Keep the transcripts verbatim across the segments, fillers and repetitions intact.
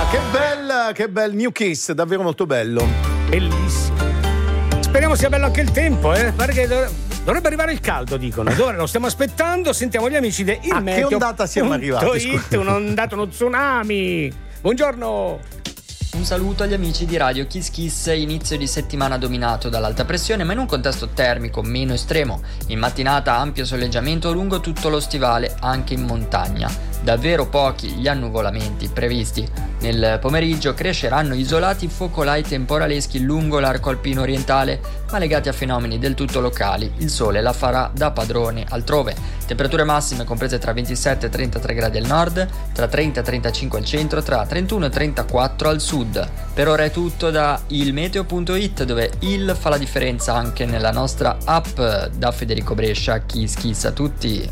che bella, che bel New Kiss, davvero molto bello. Bellissimo. Speriamo sia bello anche il tempo, eh? Perché dovrebbe arrivare il caldo, dicono. Ora lo stiamo aspettando, sentiamo gli amici di Il A Meteo. che ondata siamo arrivati? It, un'ondata, uno tsunami. Buongiorno. Un saluto agli amici di Radio Kiss Kiss, inizio di settimana dominato dall'alta pressione ma in un contesto termico meno estremo. In mattinata ampio soleggiamento lungo tutto lo stivale, anche in montagna. Davvero pochi gli annuvolamenti previsti. Nel pomeriggio cresceranno isolati focolai temporaleschi lungo l'arco alpino orientale, ma legati a fenomeni del tutto locali. Il sole la farà da padrone altrove. Temperature massime comprese tra ventisette e trentatré gradi al nord, tra trenta e trentacinque al centro, tra trentuno e trentaquattro al sud. Per ora è tutto da ilmeteo punto it, dove il fa la differenza anche nella nostra app. Da Federico Brescia, Kiss Kiss a tutti.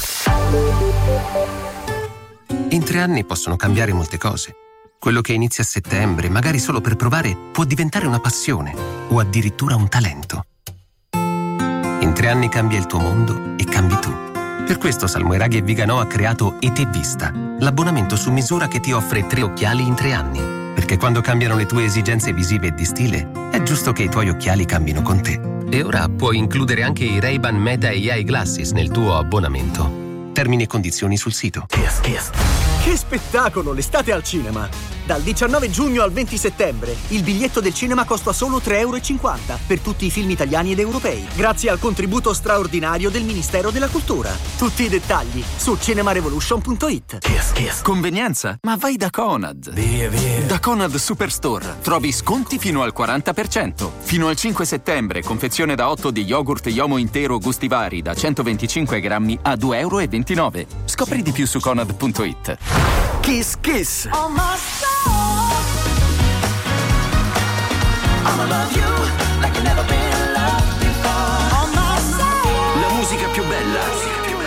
In tre anni possono cambiare molte cose. Quello che inizia a settembre, magari solo per provare, può diventare una passione o addirittura un talento. In tre anni cambia il tuo mondo e cambi tu. Per questo Salmoiraghi e Viganò ha creato E Te Vista, l'abbonamento su misura che ti offre tre occhiali in tre anni. Perché quando cambiano le tue esigenze visive e di stile, è giusto che i tuoi occhiali cambino con te. E ora puoi includere anche i Ray-Ban Meta A I Glasses nel tuo abbonamento. Termini e condizioni sul sito. Kiss, kiss. Che spettacolo, l'estate al cinema! Dal diciannove giugno al venti settembre il biglietto del cinema costa solo tre e cinquanta euro per tutti i film italiani ed europei, grazie al contributo straordinario del Ministero della Cultura. Tutti i dettagli su cinemarevolution punto it. Kiss, kiss. Convenienza? Ma vai da Conad. Via, via. Da Conad Superstore trovi sconti fino al quaranta per cento. Fino al cinque settembre, confezione da otto di yogurt Yomo intero gusti vari da centoventicinque grammi a due e ventinove euro. Scopri di più su conad punto it. Kiss Kiss. Oh my soul, I'ma love you like I've never been loved before. Oh my soul, La musica più bella.